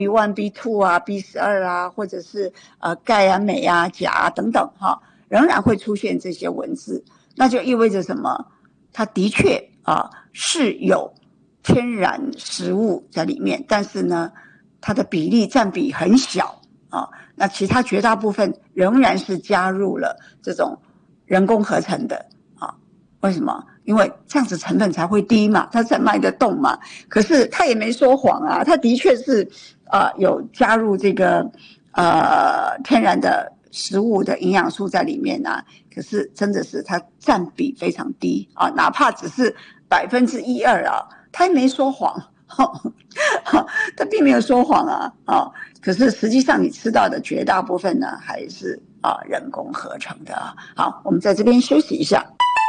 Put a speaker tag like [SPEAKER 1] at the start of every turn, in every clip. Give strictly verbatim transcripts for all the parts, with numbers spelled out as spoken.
[SPEAKER 1] B 一 B 二 啊 B 十二 啊，或者是呃钙啊镁啊钾啊等等哈，仍然会出现这些文字，那就意味着什么？它的确啊是有天然食物在里面，但是呢它的比例占比很小啊，那其他绝大部分仍然是加入了这种人工合成的啊。为什么？因为这样子成本才会低嘛，它才卖得动嘛。可是他也没说谎啊，他的确是呃有加入这个呃天然的食物的营养素在里面啊，可是真的是它占比非常低啊，哪怕只是百分之一二啊，他也没说谎，他并没有说谎啊啊，可是实际上你吃到的绝大部分呢，还是啊人工合成的啊。好，我们在这边休息一下。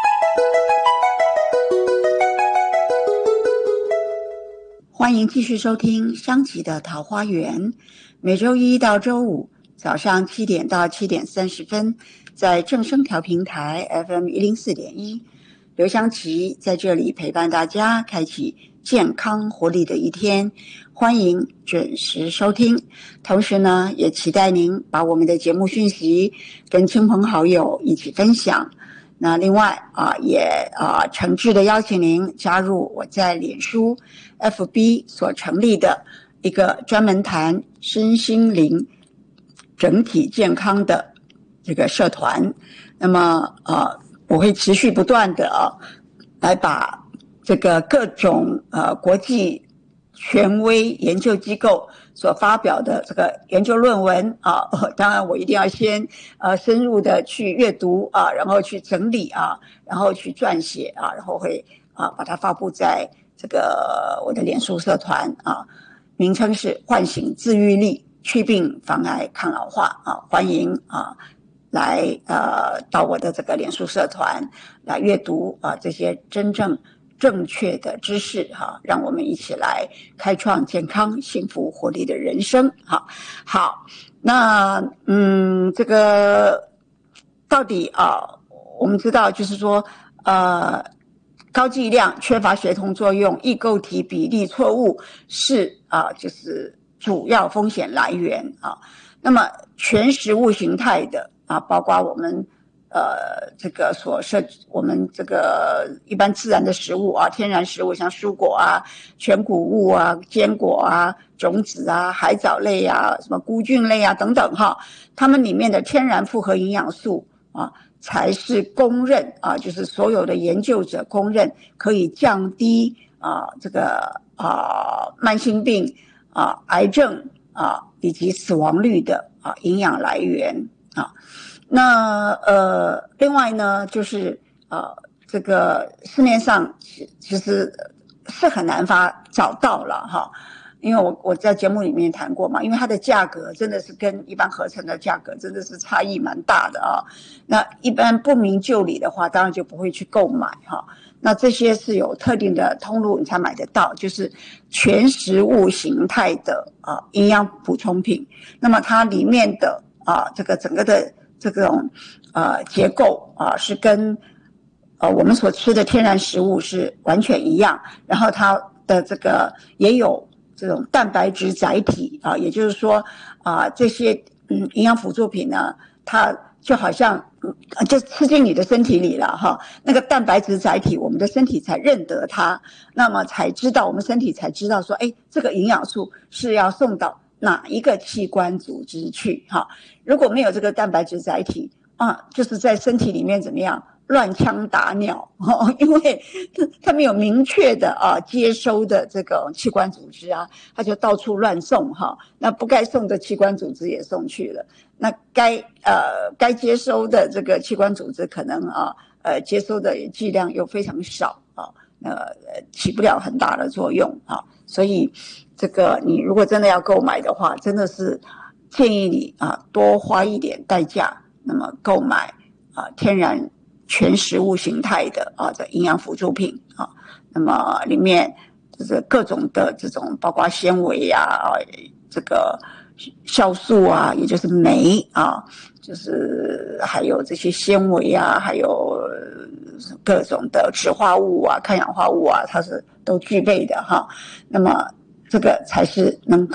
[SPEAKER 1] 欢迎继续收听香琪的桃花源，每周一到周五早上七点到七点三十分，在正声调频台 F M 一零四点一，刘香琪在这里陪伴大家，开启健康活力的一天。欢迎准时收听，同时呢，也期待您把我们的节目讯息跟亲朋好友一起分享。那另外啊，也啊诚挚的邀请您加入我在脸书 F B 所成立的一个专门谈身心灵整体健康的这个社团。那么呃，我会持续不断的啊，来把这个各种呃国际权威研究机构所发表的这个研究论文啊，当然我一定要先呃深入的去阅读啊，然后去整理啊，然后去撰写啊，然后会啊把它发布在这个我的脸书社团啊，名称是唤醒自愈力，祛病防癌抗老化啊，欢迎啊来呃到我的这个脸书社团来阅读啊这些真正正确的知识哈，让我们一起来开创健康、幸福、活力的人生哈。好，那嗯，这个到底啊，我们知道就是说呃，高剂量、缺乏协同作用、异构体比例错误是啊，就是主要风险来源啊。那么全食物形态的啊，包括我们。呃，这个所设我们这个一般自然的食物啊，天然食物像蔬果啊、全谷物啊、坚果啊、种子啊、海藻类啊、什么菇菌类啊等等哈，它们里面的天然复合营养素啊，才是公认啊，就是所有的研究者公认可以降低啊这个啊慢性病啊、癌症啊以及死亡率的啊营养来源啊。那呃，另外呢，就是呃，这个市面上其实是很难发找到了哈，因为我我在节目里面谈过嘛，因为它的价格真的是跟一般合成的价格真的是差异蛮大的啊。那一般不明就里的话，当然就不会去购买哈。那这些是有特定的通路你才买得到，就是全食物形态的啊营养补充品。那么它里面的啊这个整个的这种呃结构啊是跟呃我们所吃的天然食物是完全一样，然后它的这个也有这种蛋白质载体啊，也就是说啊这些嗯营养辅助品呢，它就好像嗯就吃进你的身体里了哈，那个蛋白质载体，我们的身体才认得它，那么才知道我们身体才知道说，哎，这个营养素是要送到哪一个器官组织去哈？如果没有这个蛋白质载体啊，就是在身体里面怎么样乱枪打鸟哦，因为它没有明确的啊接收的这个器官组织啊，它就到处乱送哈。那不该送的器官组织也送去了，那该呃该接收的这个器官组织可能啊呃接收的剂量又非常少啊，呃起不了很大的作用啊，所以这个你如果真的要购买的话，真的是建议你啊多花一点代价，那么购买啊天然全食物形态的啊的营养辅助品啊，那么里面就是各种的这种包括纤维啊，啊这个酵素啊，也就是酶啊，就是还有这些纤维啊，还有各种的质化物啊、抗氧化物啊，它是都具备的哈。那么这个才是能够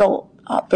[SPEAKER 1] 啊。